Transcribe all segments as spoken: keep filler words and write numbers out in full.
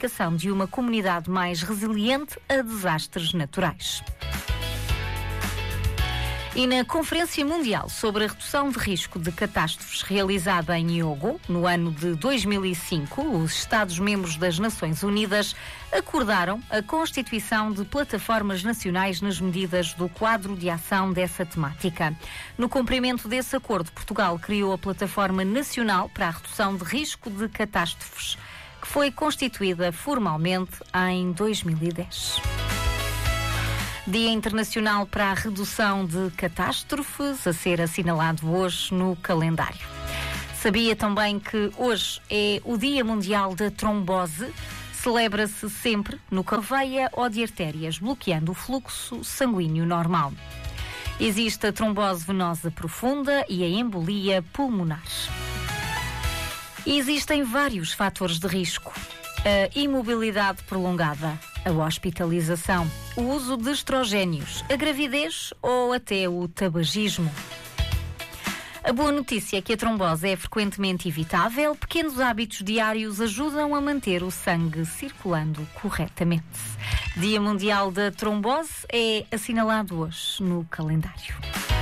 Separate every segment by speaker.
Speaker 1: certificação de uma comunidade mais resiliente a desastres naturais. E na Conferência Mundial sobre a Redução de Risco de Catástrofes realizada em Hyogo, no ano de dois mil e cinco, os Estados-membros das Nações Unidas acordaram a constituição de plataformas nacionais nas medidas do quadro de ação dessa temática. No cumprimento desse acordo, Portugal criou a Plataforma Nacional para a Redução de Risco de Catástrofes, que foi constituída formalmente em dois mil e dez. Dia Internacional para a Redução de Catástrofes, a ser assinalado hoje no calendário. Sabia também que hoje é o Dia Mundial da Trombose. Celebra-se sempre no veia ou de artérias, bloqueando o fluxo sanguíneo normal. Existe a trombose venosa profunda e a embolia pulmonar. E existem vários fatores de risco. A imobilidade prolongada, a hospitalização, o uso de estrogénios, a gravidez ou até o tabagismo. A boa notícia é que a trombose é frequentemente evitável. Pequenos hábitos diários ajudam a manter o sangue circulando corretamente. Dia Mundial da Trombose é assinalado hoje no calendário.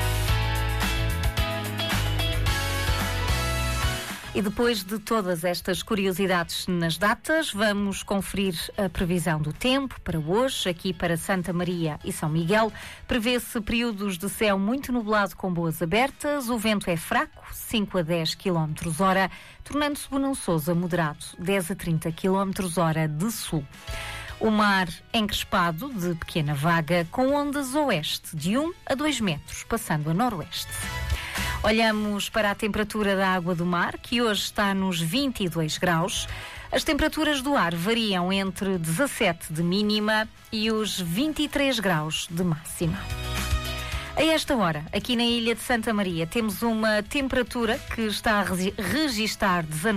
Speaker 1: E depois de todas estas curiosidades nas datas, vamos conferir a previsão do tempo para hoje, aqui para Santa Maria e São Miguel. Prevê-se períodos de céu muito nublado com boas abertas, o vento é fraco, cinco a dez quilómetros hora, tornando-se bonançoso a moderado, dez a trinta quilómetros hora de sul. O mar encrespado de pequena vaga, com ondas oeste de um a dois metros, passando a noroeste. Olhamos para a temperatura da água do mar, que hoje está nos vinte e dois graus. As temperaturas do ar variam entre dezassete de mínima e os vinte e três graus de máxima. A esta hora, aqui na ilha de Santa Maria, temos uma temperatura que está a registar dezenove